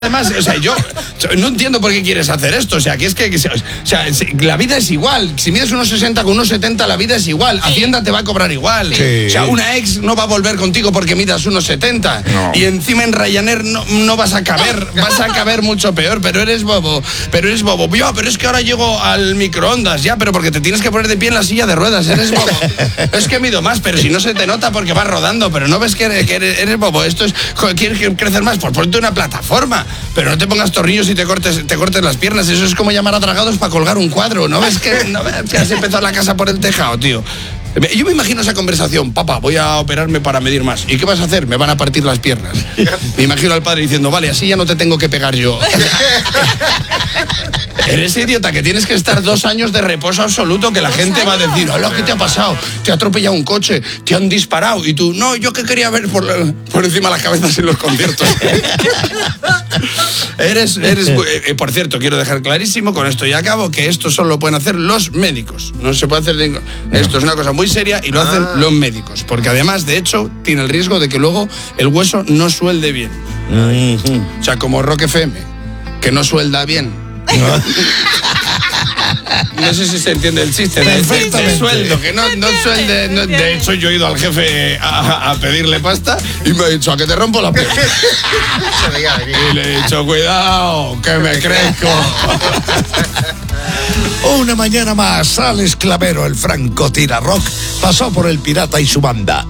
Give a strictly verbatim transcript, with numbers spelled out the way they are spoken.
Además, o sea, yo no entiendo por qué quieres hacer esto. O sea, que es que, que o sea, la vida es igual. Si mides unos sesenta con unos setenta, la vida es igual. Hacienda te va a cobrar igual. Sí. O sea, una ex no va a volver contigo porque midas unos setenta. No. Y encima en Ryanair no, no vas a caber. Vas a caber mucho peor, pero eres bobo. Pero eres bobo. Ya, pero es que ahora llego al microondas. Ya, pero porque te tienes que poner de pie en la silla de ruedas. Eres bobo. Es que mido más, pero si no se te nota porque vas rodando. Pero no ves que eres, que eres, eres bobo. Esto es, ¿quieres crecer más? Pues ponte una plataforma. Pero no te pongas tornillos y te cortes, te cortes las piernas. Eso es como llamar a dragados para colgar un cuadro. ¿No ves que, no ves que has empezado la casa por el tejado, tío? Yo me imagino esa conversación. Papá, voy a operarme para medir más. ¿Y qué vas a hacer? Me van a partir las piernas. Me imagino al padre diciendo, vale, así ya no te tengo que pegar yo. Eres idiota, que tienes que estar dos años de reposo absoluto, que la gente va a decir, hola, ¿qué te ha pasado? Te ha atropellado un coche, te han disparado. Y tú, no, yo que quería ver por, por encima las cabezas en los conciertos. Eres, eres, eh, por cierto, quiero dejar clarísimo, con esto ya acabo, que esto solo lo pueden hacer los médicos. No se puede hacer, de, esto es una cosa muy seria y lo hacen los médicos. Porque además, de hecho, tiene el riesgo de que luego el hueso no suelde bien. O sea, como Rock F M, que no suelda bien. No sé si se entiende el chiste de, de, de sueldo, que no, no suelde. No, de hecho, yo he ido al jefe a, a pedirle pasta y me ha dicho, ¿a que te rompo la pierna? Y le he dicho, cuidado, que me crezco. Una mañana más, Alex Clavero, el francotirador rock, pasó por El Pirata y su banda.